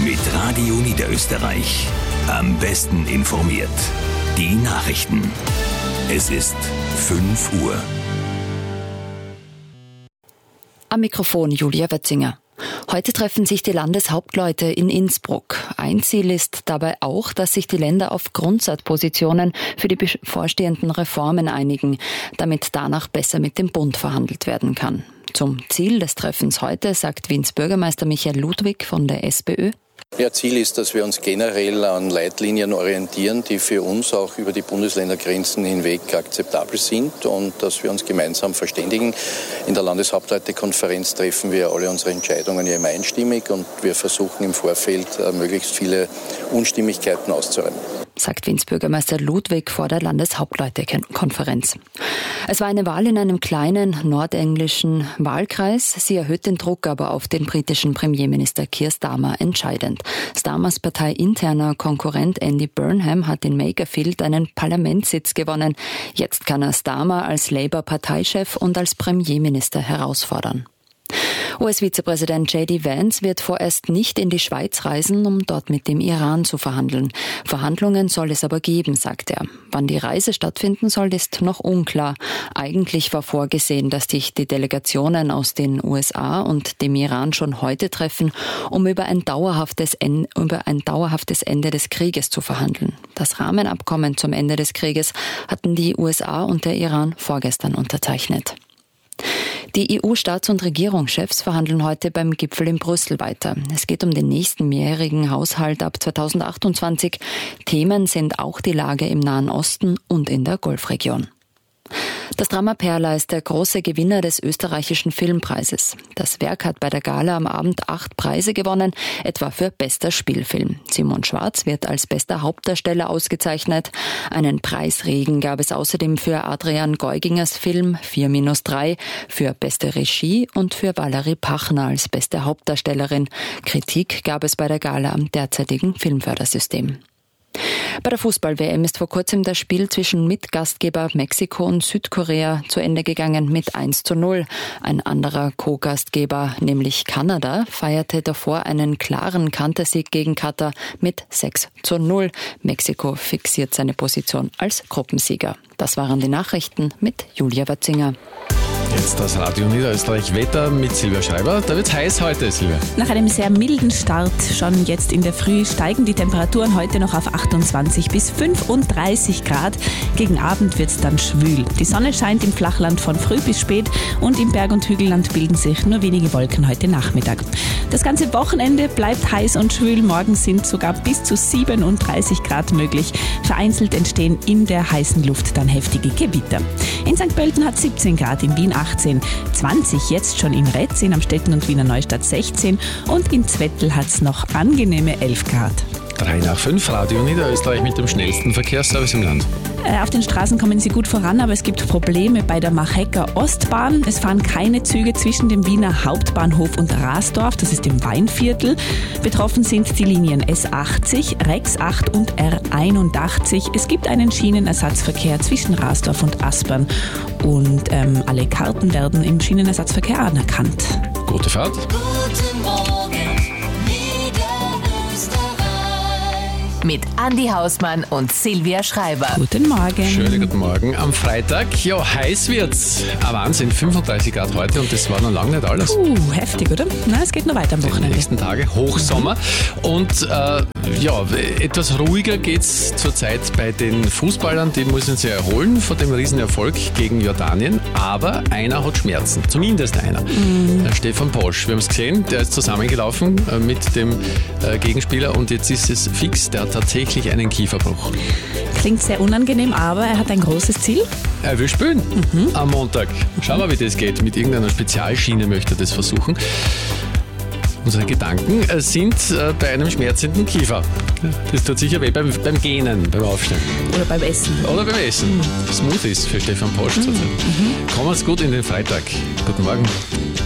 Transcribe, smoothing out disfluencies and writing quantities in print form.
Mit Radio Niederösterreich. Am besten informiert. Die Nachrichten. Es ist 5 Uhr. Am Mikrofon Julia Wetzinger. Heute treffen sich die Landeshauptleute in Innsbruck. Ein Ziel ist dabei auch, dass sich die Länder auf Grundsatzpositionen für die bevorstehenden Reformen einigen, damit danach besser mit dem Bund verhandelt werden kann. Zum Ziel des Treffens heute sagt Wiens Bürgermeister Michael Ludwig von der SPÖ. Ja, Ziel ist, dass wir uns generell an Leitlinien orientieren, die für uns auch über die Bundesländergrenzen hinweg akzeptabel sind und dass wir uns gemeinsam verständigen. In der Landeshauptleutekonferenz treffen wir alle unsere Entscheidungen ja immer einstimmig und wir versuchen im Vorfeld möglichst viele Unstimmigkeiten auszuräumen. Sagt Wiens Bürgermeister Ludwig vor der Landeshauptleutekonferenz. Es war eine Wahl in einem kleinen nordenglischen Wahlkreis. Sie erhöht den Druck aber auf den britischen Premierminister Keir Starmer entscheidend. Starmers parteiinterner Konkurrent Andy Burnham hat in Makerfield einen Parlamentssitz gewonnen. Jetzt kann er Starmer als Labour-Parteichef und als Premierminister herausfordern. US-Vizepräsident J.D. Vance wird vorerst nicht in die Schweiz reisen, um dort mit dem Iran zu verhandeln. Verhandlungen soll es aber geben, sagt er. Wann die Reise stattfinden soll, ist noch unklar. Eigentlich war vorgesehen, dass sich die Delegationen aus den USA und dem Iran schon heute treffen, um über ein dauerhaftes Ende des Krieges zu verhandeln. Das Rahmenabkommen zum Ende des Krieges hatten die USA und der Iran vorgestern unterzeichnet. Die EU-Staats- und Regierungschefs verhandeln heute beim Gipfel in Brüssel weiter. Es geht um den nächsten mehrjährigen Haushalt ab 2028. Themen sind auch die Lage im Nahen Osten und in der Golfregion. Das Drama Perla ist der große Gewinner des österreichischen Filmpreises. Das Werk hat bei der Gala am Abend 8 Preise gewonnen, etwa für bester Spielfilm. Simon Schwarz wird als bester Hauptdarsteller ausgezeichnet. Einen Preisregen gab es außerdem für Adrian Geugingers Film 4-3, für beste Regie und für Valerie Pachner als beste Hauptdarstellerin. Kritik gab es bei der Gala am derzeitigen Filmfördersystem. Bei der Fußball-WM ist vor kurzem das Spiel zwischen Mitgastgeber Mexiko und Südkorea zu Ende gegangen mit 1:0. Ein anderer Co-Gastgeber, nämlich Kanada, feierte davor einen klaren Kantersieg gegen Katar mit 6:0. Mexiko fixiert seine Position als Gruppensieger. Das waren die Nachrichten mit Julia Wetzinger. Jetzt das Radio Niederösterreich Wetter mit Silvia Schreiber. Da wird's heiß heute, Silvia. Nach einem sehr milden Start schon jetzt in der Früh steigen die Temperaturen heute noch auf 28 bis 35 Grad. Gegen Abend wird's dann schwül. Die Sonne scheint im Flachland von früh bis spät und im Berg- und Hügelland bilden sich nur wenige Wolken heute Nachmittag. Das ganze Wochenende bleibt heiß und schwül. Morgen sind sogar bis zu 37 Grad möglich. Vereinzelt entstehen in der heißen Luft dann heftige Gewitter. In St. Pölten hat 17 Grad, in Wien 18, 20 jetzt schon in Retz, in Amstetten und Wiener Neustadt 16 und in Zwettl hat es noch angenehme 11 Grad. 3 nach 5, Radio Niederösterreich mit dem schnellsten Verkehrsservice im Land. Auf den Straßen kommen Sie gut voran, aber es gibt Probleme bei der Machecker Ostbahn. Es fahren keine Züge zwischen dem Wiener Hauptbahnhof und Rasdorf, das ist im Weinviertel. Betroffen sind die Linien S80, Rex 8 und R81. Es gibt einen Schienenersatzverkehr zwischen Rasdorf und Aspern und alle Karten werden im Schienenersatzverkehr anerkannt. Gute Fahrt. Guten Morgen, mit Andi Hausmann und Silvia Schreiber. Guten Morgen. Schönen guten Morgen am Freitag. Ja, heiß wird's. Wahnsinn, 35 Grad heute und das war noch lange nicht alles. Heftig, oder? Na, es geht noch weiter am Die Wochenende. nächsten Tage Hochsommer und etwas ruhiger geht's zurzeit bei den Fußballern. Die müssen sich erholen von dem Riesenerfolg gegen Jordanien, aber einer hat Schmerzen, zumindest einer. Der Stefan Posch, wir haben es gesehen, der ist zusammengelaufen mit dem Gegenspieler und jetzt ist es fix, der hat tatsächlich einen Kieferbruch. Klingt sehr unangenehm, aber er hat ein großes Ziel. Er will spielen am Montag. Schauen wir, wie das geht. Mit irgendeiner Spezialschiene möchte er das versuchen. Unsere Gedanken sind bei einem schmerzenden Kiefer. Das tut sicher weh beim Gähnen, beim Aufstehen. Oder beim Essen. Oder beim Essen. Smoothies für Stefan Posch zurzeit. Kommen Sie gut in den Freitag. Guten Morgen.